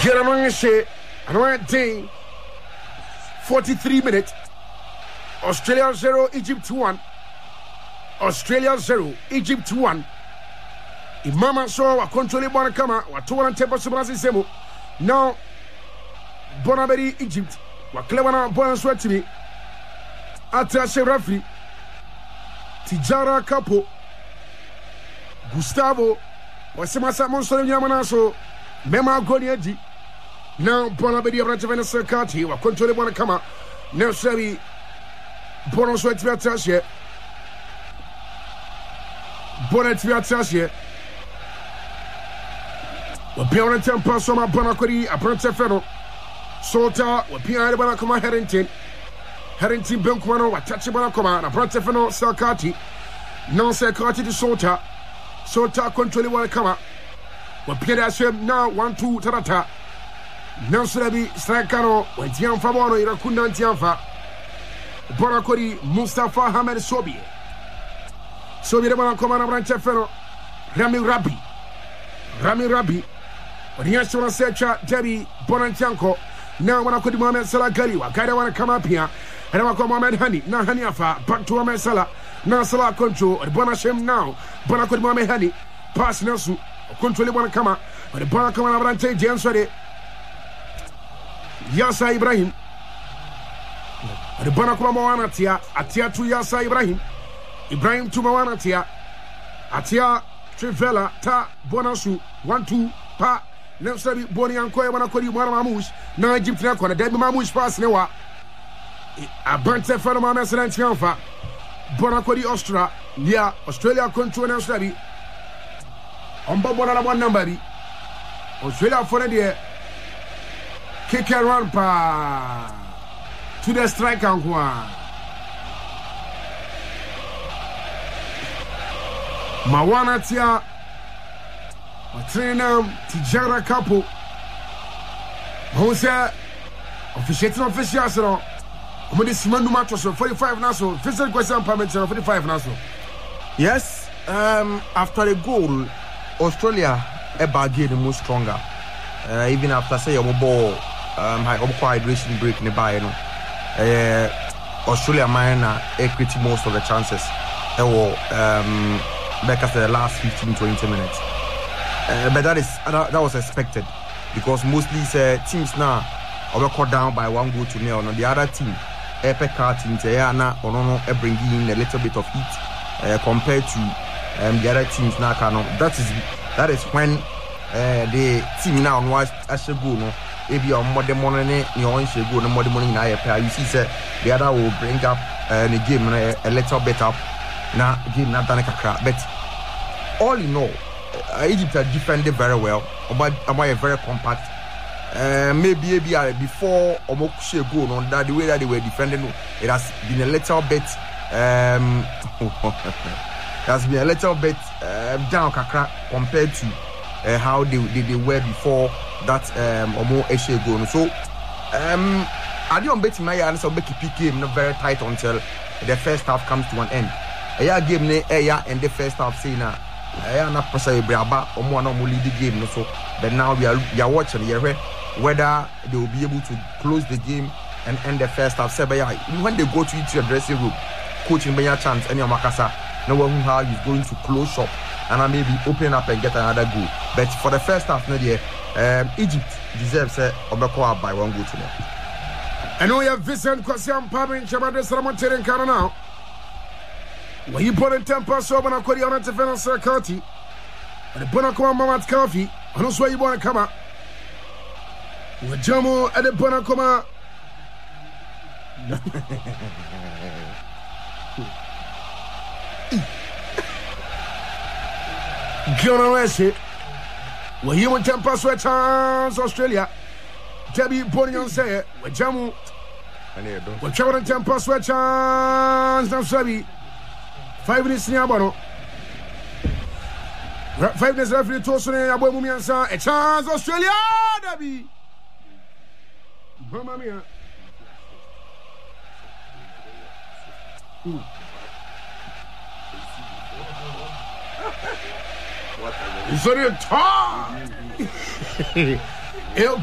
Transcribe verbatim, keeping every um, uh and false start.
Geramangche, around day forty-three minutes. Australia zero, Egypt one. Australia zero, Egypt one. Imama so wa control bwana kama watu wana tempo subransi semo. Now Bonaberi Egypt wa clever na bona so atimi. Atashe referee Tijara Kapo Gustavo wasema sa monsole nyama naso mema goni eji. Now Bonaberi abrante vena sekati wa control bwana kama now sabi bona so atimi atashe bona atimi atashe Wapia wana tempa soma bana kuri abrante feno Sota wapia ale bana kama Harrington Harrington benkumano watachi bana kama na abrante feno Sakati non Sakati di Sota Sota control wala kama wapia da swem na one two tarata non surabi strakano watiamfa bono irakunda ntiamfa bana kuri Mustafa Hamed Sobi Sobi de bana kama na abrante feno Rami Rabi Rami Rabi Wanyasho na secha Debi Bonantianko na wana kodi Mohamed Salah Gali wa gada wana kama pia na wako Mohamed Hani na Hani afa back to Mohamed Salah na Salah control bona shem now bona kodi Mohamed Hani pass nasu control bona kama bona kama na brante jensore Yasa Ibrahim bona kama wana tia atia tu Yasa Ibrahim Ibrahim tu wana tia atia Trivela ta bonasu one two pa Nemsabi boni anko e wana kodi Mwara Mamush na Egypt na kona Debi Mamush pass ne wa abante fano Mohamed Salah ntianfa bona kodi Austria lia Australia control na Australia omba bona na one number bi Australia for the kick and run pa to the strike anko Mawana tia Watrenam Tijara Kapo Honsa officiating officials no Omo de simandu match so forty-five naso physical question permit forty-five naso. Yes, um after the goal Australia a bargain the most stronger. Uh, even after say your ball um high hydration break in the buy no. Uh, Australia minor equity most of the chances. They were um back after the last fifteen to twenty minutes. Uh, but that is that, that was expected because mostly uh, teams now are cut down by one goal to nil. On the other team, Epic Car team, they are now bringing in a little bit of heat uh, compared to um, the other teams now. That is that is when uh, the team now was actually go no. If you are more than money, you own should go no more than money in I you see, say the other will bring up uh, the game uh, a little bit up. Now game not done a crap, but all in all. Uh, Egypt are defended very well, but about very compact. Uh, maybe maybe uh, before Omokushe go on that the way that they were defending, it has been a little bit um, it has been a little bit uh, down kakra compared to uh, how they, they they were before that um, Omo Eshe go on. So um, I don't bet my answer make keep game not very tight until the first half comes to an end. A year game ne a year and the first half say now. I am not per braba or more normal lead the game no so but now we are we are watching here whether they will be able to close the game and end the first half. Say when they go to each dressing room, coaching by a chance any Makasa, no one how he's going to close shop and I maybe open up and get another goal. But for the first half, no year, um, Egypt deserves a Obeko by one goal to them. I know you have Vincent Kwasiam Pabin Chabade Salamonteri and Kana now. When you put in temper so when I call you on the defense county, and the Bonacoma Mamat Coffee, and also you want to come out. With Jamo at the Bonacoma. Gonna when you want temper so chance Australia, Debbie Bonion say, with Jamo, with Chavan temper so chance now, Sabi. Five minutes in Yabano. Five minutes left in the toast in Yabo Mumiansa. A chance, Australia, Debbie. Mamma mia. It's only a talk.